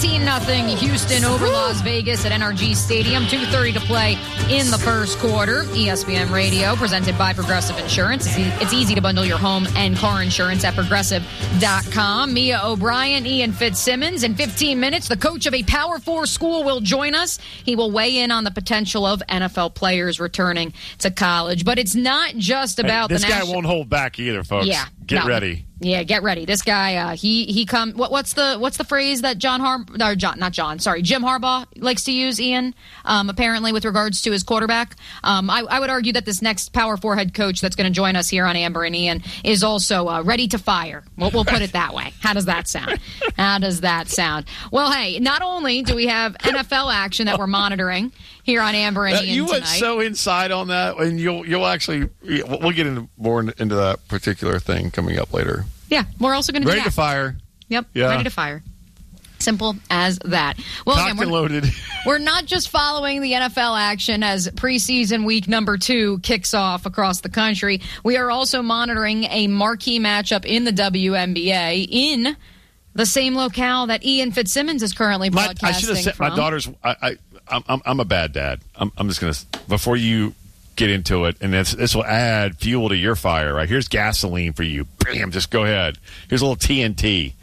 17-0 Houston over Las Vegas at NRG Stadium. 2:30 to play in the first quarter. ESPN Radio, presented by Progressive Insurance. It's easy to bundle your home and car insurance at Progressive.com. Mia O'Brien, Ian Fitzsimmons. In 15 minutes, the coach of a Power 4 school will join us. He will weigh in on the potential of NFL players returning to college. But it's not just about this guy won't hold back either, folks. Yeah. Get ready. Yeah, get ready. This guy, he come. What's the phrase that Jim Harbaugh likes to use, Ian? Apparently, with regards to his quarterback, I would argue that this next Power 4 head coach that's going to join us here on Amber and Ian is also ready to fire. We'll put it that way. How does that sound? Well, hey, not only do we have NFL action that we're monitoring here on Amber and Ian you went tonight. So inside on that, and you'll actually we'll get more into that particular thing coming up later. Yeah, we're also going to ready to fire. Yep, yeah. Ready to fire. Simple as that. Well, Cocked and loaded. We're not just following the NFL action as preseason week number 2 kicks off across the country. We are also monitoring a marquee matchup in the WNBA in the same locale that Ian Fitzsimmons is currently broadcasting I should have said from. my daughter's. I'm a bad dad. I'm just going to, before you get into it, and this will add fuel to your fire, right? Here's gasoline for you. Bam, just go ahead. Here's a little TNT.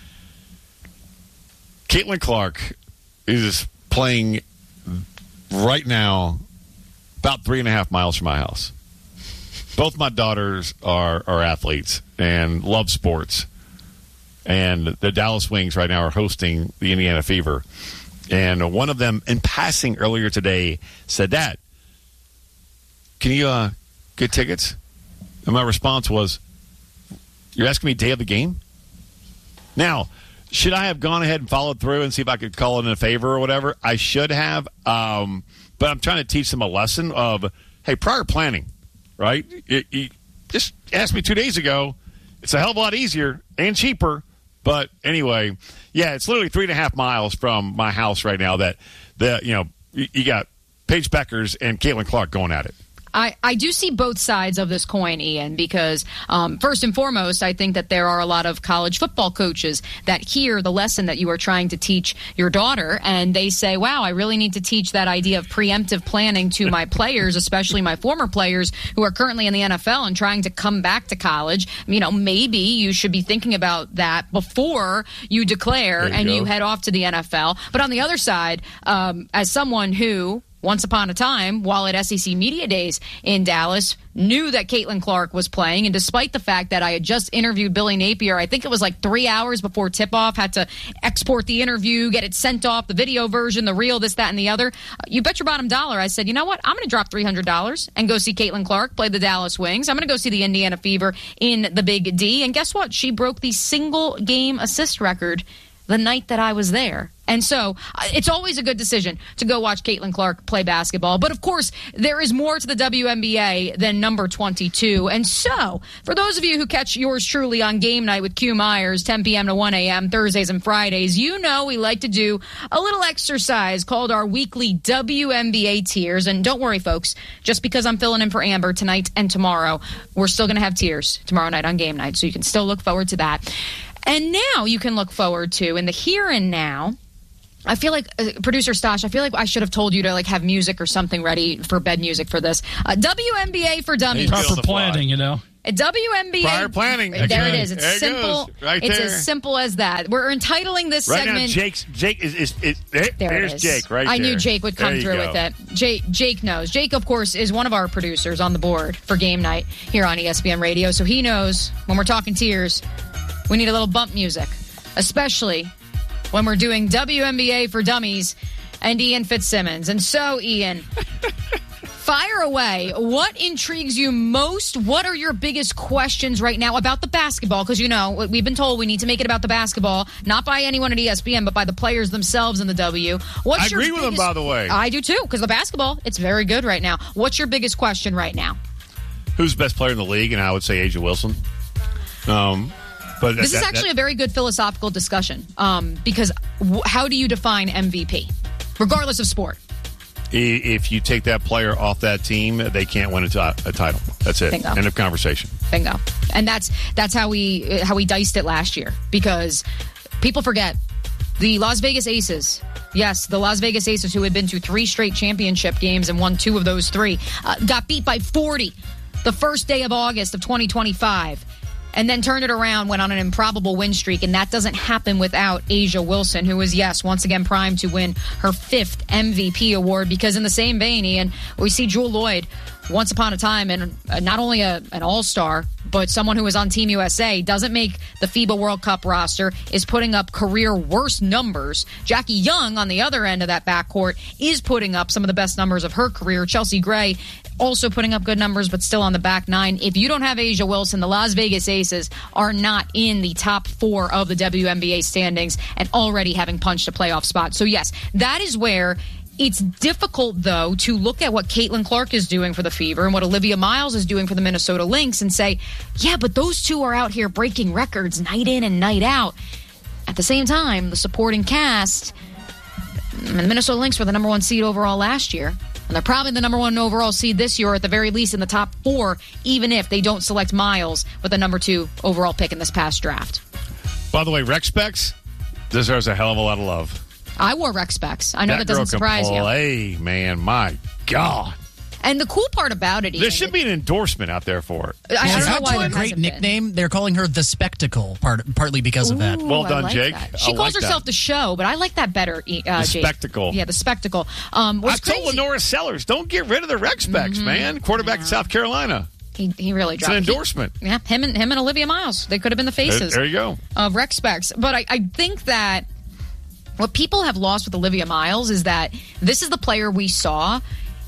Caitlin Clark is playing right now about 3.5 miles from my house. Both my daughters are athletes and love sports. And the Dallas Wings right now are hosting the Indiana Fever. And one of them, in passing earlier today, said, "Dad, can you get tickets?" And my response was, "You're asking me day of the game?" Now, should I have gone ahead and followed through and see if I could call in a favor or whatever? I should have. But I'm trying to teach them a lesson of, hey, prior planning, right? You just asked me 2 days ago. It's a hell of a lot easier and cheaper. But anyway, yeah, it's literally 3.5 miles from my house right now that you got Paige Beckers and Caitlin Clark going at it. I do see both sides of this coin, Ian, because first and foremost, I think that there are a lot of college football coaches that hear the lesson that you are trying to teach your daughter, and they say, wow, I really need to teach that idea of preemptive planning to my players, especially my former players who are currently in the NFL and trying to come back to college. Maybe you should be thinking about that before you declare you head off to the NFL. But on the other side, as someone who, once upon a time, while at SEC Media Days in Dallas, knew that Caitlin Clark was playing. And despite the fact that I had just interviewed Billy Napier, I think it was like 3 hours before tip-off, had to export the interview, get it sent off, the video version, the reel, this, that, and the other. You bet your bottom dollar, I said, you know what? I'm going to drop $300 and go see Caitlin Clark play the Dallas Wings. I'm going to go see the Indiana Fever in the Big D. And guess what? She broke the single-game assist record the night that I was there. And so it's always a good decision to go watch Caitlin Clark play basketball. But, of course, there is more to the WNBA than number 22. And so for those of you who catch yours truly on Game Night with Q Myers, 10 p.m. to 1 a.m., Thursdays and Fridays, we like to do a little exercise called our weekly WNBA tiers. And don't worry, folks, just because I'm filling in for Amber tonight and tomorrow, we're still going to have tiers tomorrow night on Game Night. So you can still look forward to that. And now you can look forward to, in the here and now, I feel like, Producer Stosh, I feel like I should have told you to have music or something ready for bed music for this. WNBA for Dummies. Proper planning, A WNBA. Prior planning. There it is. It's there simple. It right it's there. As simple as that. We're entitling this right segment. Now, Jake is there's Jake right there. I knew Jake would come through with it. Jake knows. Jake, of course, is one of our producers on the board for Game Night here on ESPN Radio, so he knows when we're talking tiers, we need a little bump music, especially when we're doing WNBA for Dummies and Ian Fitzsimmons. And so, Ian, fire away. What intrigues you most? What are your biggest questions right now about the basketball? Because, we've been told we need to make it about the basketball, not by anyone at ESPN, but by the players themselves in the W. I agree with them, by the way. I do, too, because the basketball, it's very good right now. What's your biggest question right now? Who's the best player in the league? And I would say A'ja Wilson. But this is actually a very good philosophical discussion because how do you define MVP, regardless of sport? If you take that player off that team, they can't win a title. That's it. Bingo. End of conversation. Bingo. And that's how we diced it last year because people forget The Las Vegas Aces. Yes, the Las Vegas Aces, who had been to 3 straight championship games and won 2 of those 3, got beat by 40 the first day of August of 2025. And then turned it around, went on an improbable win streak, and that doesn't happen without A'ja Wilson, who is, yes, once again primed to win her 5th MVP award, because in the same vein, Ian, we see Jewell Loyd, once upon a time, and not only an all-star, but someone who was on Team USA, doesn't make the FIBA World Cup roster, is putting up career worst numbers. Jackie Young, on the other end of that backcourt, is putting up some of the best numbers of her career. Chelsea Gray also putting up good numbers, but still on the back 9. If you don't have A'ja Wilson, the Las Vegas Aces are not in the top 4 of the WNBA standings and already having punched a playoff spot. So, yes, that is where it's difficult, though, to look at what Caitlin Clark is doing for the Fever and what Olivia Miles is doing for the Minnesota Lynx and say, yeah, but those two are out here breaking records night in and night out. At the same time, the supporting cast, and the Minnesota Lynx were the number 1 seed overall last year. And they're probably the number 1 overall seed this year, or at the very least in the top 4, even if they don't select Miles with the number 2 overall pick in this past draft. By the way, Rec Specs deserves a hell of a lot of love. I wore Rec Specs. I know that doesn't surprise you. Hey, man, my God. And the cool part about it, there should be an endorsement out there for it. I don't know why a great nickname. They're calling her the Spectacle, partly because of that. Well done, Jake. She calls herself the Show, but I like that better, Jake. The Spectacle. Yeah, the Spectacle. I told Lenora Sellers, don't get rid of the Rec Specs, man. Quarterback in South Carolina. He really dropped. It's an endorsement. Him and Olivia Miles. They could have been the faces. There you go. Of Rec Specs. But I think that what people have lost with Olivia Miles is that this is the player we saw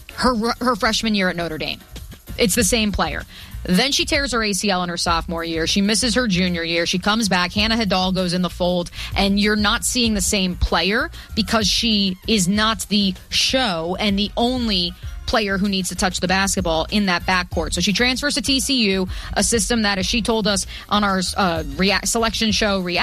her freshman year at Notre Dame. It's the same player. Then she tears her ACL in her sophomore year. She misses her junior year. She comes back. Hannah Hidal goes in the fold, and you're not seeing the same player because she is not the show and the only player who needs to touch the basketball in that backcourt. So she transfers to TCU, a system that, as she told us on our reaction show, or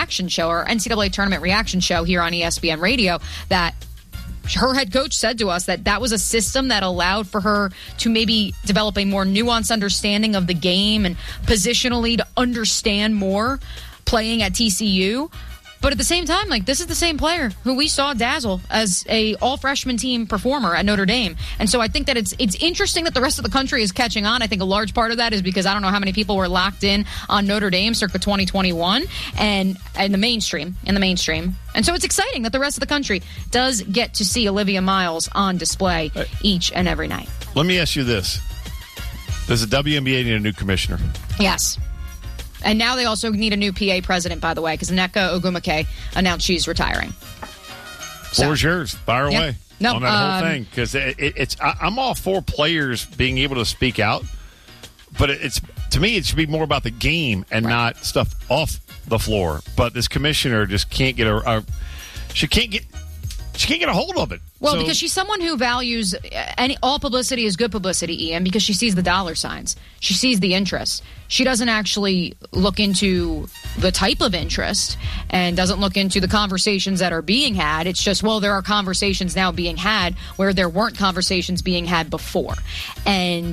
NCAA tournament reaction show here on ESPN Radio, that her head coach said to us that was a system that allowed for her to maybe develop a more nuanced understanding of the game and positionally to understand more playing at TCU. But at the same time, this is the same player who we saw dazzle as a all-freshman team performer at Notre Dame. And so I think that it's interesting that the rest of the country is catching on. I think a large part of that is because I don't know how many people were locked in on Notre Dame circa 2021 and in the mainstream. And so it's exciting that the rest of the country does get to see Olivia Miles on display each and every night. Let me ask you this. Does the WNBA need a new commissioner? Yes. And now they also need a new PA president, by the way, because Nneka Ogwumike announced she's retiring. Floor's yours. Fire away on that whole thing. Because I'm all for players being able to speak out, but to me, it should be more about the game and not stuff off the floor. But this commissioner just can't get she can't get a hold of it. Well, because she's someone who values all publicity is good publicity, Ian, because she sees the dollar signs. She sees the interest. She doesn't actually look into the type of interest and doesn't look into the conversations that are being had. It's just, there are conversations now being had where there weren't conversations being had before. And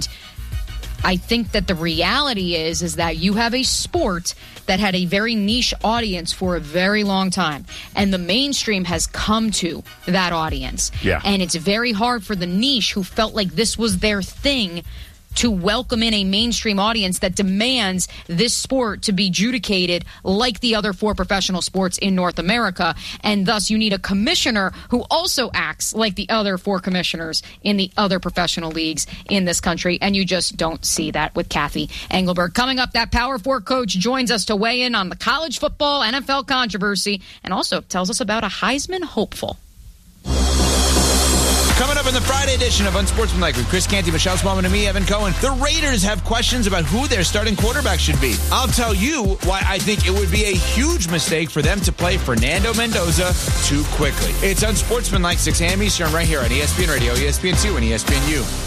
I think that the reality is that you have a sport that had a very niche audience for a very long time, and the mainstream has come to that audience. Yeah. And it's very hard for the niche who felt like this was their thing to welcome in a mainstream audience that demands this sport to be adjudicated like the other 4 professional sports in North America. And thus you need a commissioner who also acts like the other 4 commissioners in the other professional leagues in this country. And you just don't see that with Kathy Engelberg. Coming up, that Power 4 coach joins us to weigh in on the college football NFL controversy and also tells us about a Heisman hopeful. Coming up in the Friday edition of Unsportsmanlike with Chris Canty, Michelle Smallman, and me, Evan Cohen, the Raiders have questions about who their starting quarterback should be. I'll tell you why I think it would be a huge mistake for them to play Fernando Mendoza too quickly. It's Unsportsmanlike, 6 a.m. Eastern, right here on ESPN Radio, ESPN2, and ESPNU.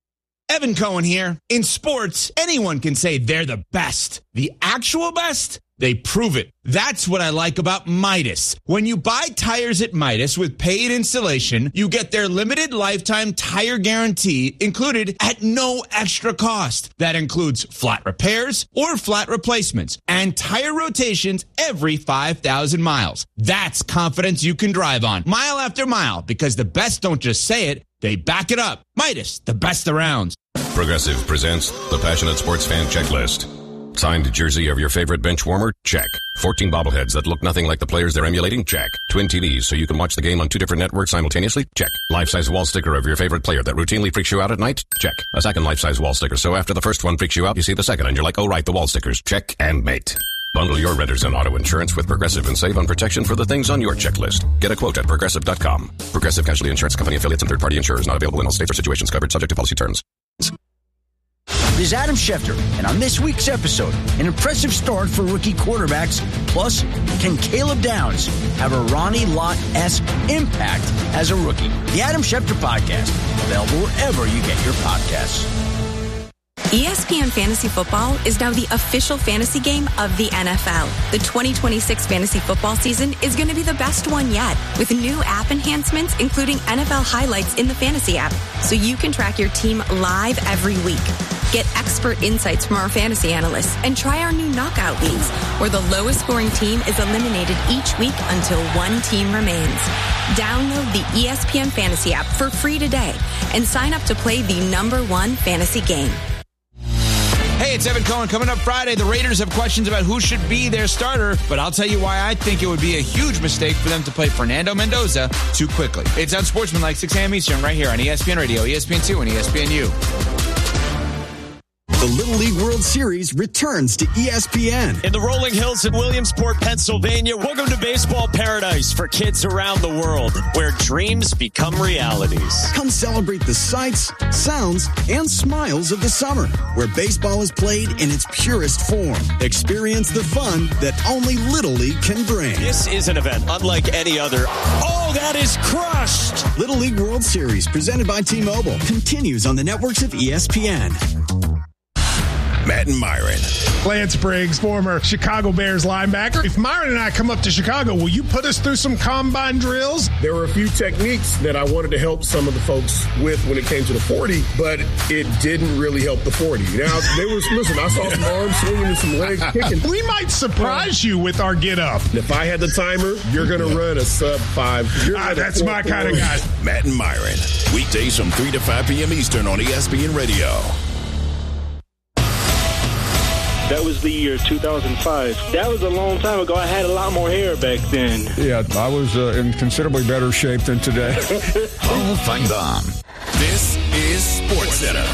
Evan Cohen here. In sports, anyone can say they're the best. The actual best? They prove it. That's what I like about Midas. When you buy tires at Midas with paid installation, you get their limited lifetime tire guarantee included at no extra cost. That includes flat repairs or flat replacements and tire rotations every 5,000 miles. That's confidence you can drive on mile after mile, because the best don't just say it, they back it up. Midas, the best around. Progressive presents the Passionate Sports Fan Checklist. Signed jersey of your favorite bench warmer? Check. 14 bobbleheads that look nothing like the players they're emulating? Check. Twin TVs so you can watch the game on 2 different networks simultaneously? Check. Life-size wall sticker of your favorite player that routinely freaks you out at night? Check. A second life-size wall sticker, so after the first one freaks you out, you see the second and you're like, oh right, the wall stickers. Check and mate. Bundle your renters and auto insurance with Progressive and save on protection for the things on your checklist. Get a quote at Progressive.com. Progressive Casualty Insurance Company affiliates and third-party insurers not available in all states or situations covered subject to policy terms. This is Adam Schefter, and on this week's episode, an impressive start for rookie quarterbacks, plus can Caleb Downs have a Ronnie Lott-esque impact as a rookie? The Adam Schefter Podcast, available wherever you get your podcasts. ESPN Fantasy Football is now the official fantasy game of the NFL. The 2026 fantasy football season is going to be the best one yet, with new app enhancements, including NFL highlights in the fantasy app, so you can track your team live every week. Get expert insights from our fantasy analysts and try our new knockout leagues, where the lowest scoring team is eliminated each week until one team remains. Download the ESPN Fantasy app for free today and sign up to play the #1 fantasy game. Hey, it's Evan Cohen. Coming up Friday, the Raiders have questions about who should be their starter, but I'll tell you why I think it would be a huge mistake for them to play Fernando Mendoza too quickly. It's Unsportsmanlike, 6 a.m. Eastern, right here on ESPN Radio, ESPN2, and ESPNU. The Little League World Series returns to ESPN. In the rolling hills in Williamsport, Pennsylvania, welcome to baseball paradise for kids around the world, where dreams become realities. Come celebrate the sights, sounds, and smiles of the summer, where baseball is played in its purest form. Experience the fun that only Little League can bring. This is an event unlike any other. Oh, that is crushed! Little League World Series, presented by T-Mobile, continues on the networks of ESPN. Matt and Myron. Lance Briggs, former Chicago Bears linebacker. If Myron and I come up to Chicago, will you put us through some combine drills? There were a few techniques that I wanted to help some of the folks with when it came to the 40, but it didn't really help the 40. Now, listen, I saw some arms swinging and some legs kicking. We might surprise you with our get-up. If I had the timer, you're going to run a sub-5. That's my kind of guy. Matt and Myron. Weekdays from 3 to 5 p.m. Eastern on ESPN Radio. That was the year 2005. That was a long time ago. I had a lot more hair back then. Yeah, I was in considerably better shape than today. Hall of Fame Bomb. This is SportsCenter.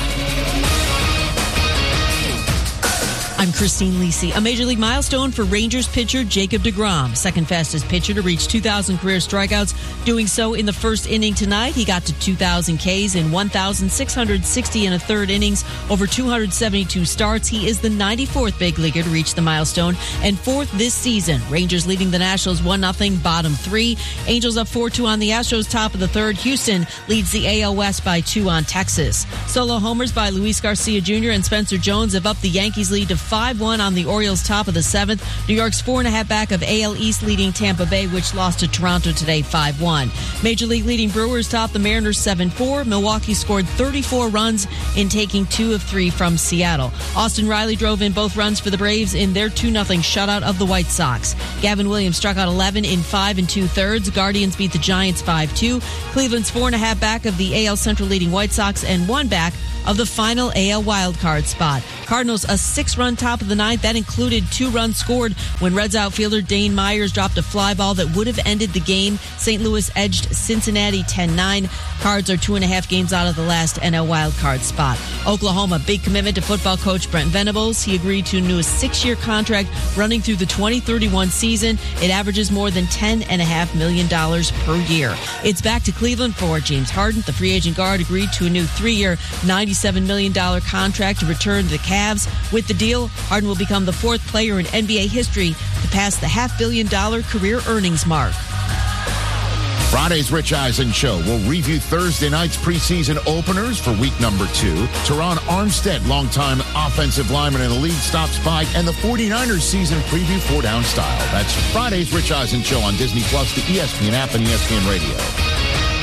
I'm Christine Lisi. A Major League milestone for Rangers pitcher Jacob deGrom, second fastest pitcher to reach 2,000 career strikeouts, doing so in the first inning tonight. He got to 2,000 Ks in 1,660 and a third innings over 272 starts. He is the 94th big leaguer to reach the milestone and fourth this season. Rangers leading the Nationals 1-0, bottom 3. Angels up 4-2 on the Astros, top of the third. Houston leads the AL West by 2 on Texas. Solo homers by Luis Garcia Jr. and Spencer Jones have upped the Yankees lead to 5-1 on the Orioles, top of the 7th. New York's 4.5 back of AL East leading Tampa Bay, which lost to Toronto today 5-1. Major League leading Brewers top the Mariners 7-4. Milwaukee scored 34 runs in taking 2 of 3 from Seattle. Austin Riley drove in both runs for the Braves in their 2-0 shutout of the White Sox. Gavin Williams struck out 11 in 5 2/3. Guardians beat the Giants 5-2. Cleveland's 4.5 back of the AL Central leading White Sox and 1 back of the final AL wildcard spot. Cardinals a 6-run top of the 9th. That included 2 runs scored when Reds outfielder Dane Myers dropped a fly ball that would have ended the game. St. Louis edged Cincinnati 10-9. Cards are 2.5 games out of the last NL wildcard spot. Oklahoma, big commitment to football coach Brent Venables. He agreed to a new 6-year contract running through the 2031 season. It averages more than $10.5 million per year. It's back to Cleveland for James Harden. The free agent guard agreed to a new 3-year, $97 million contract to return to the Cavs. With the deal, Harden will become the 4th player in NBA history to pass the $500 million career earnings mark. Friday's Rich Eisen Show will review Thursday night's preseason openers for week number 2. Teron Armstead, longtime offensive lineman in the league, stops by, and the 49ers season preview 4 Down Style. That's Friday's Rich Eisen Show on Disney Plus, the ESPN app, and ESPN Radio.